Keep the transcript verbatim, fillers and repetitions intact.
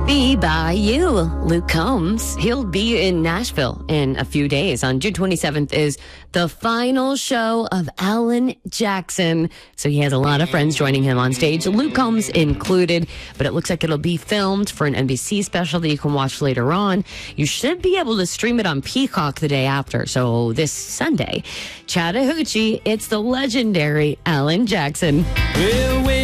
Be by you. Luke Combs. He'll be in Nashville in a few days. On June twenty-seventh is the final show of Alan Jackson. So he has a lot of friends joining him on stage, Luke Combs included. But it looks like it'll be filmed for an N B C special that you can watch later on. You should be able to stream it on Peacock the day after. So this Sunday, Chattahoochee, it's the legendary Alan Jackson. We'll wait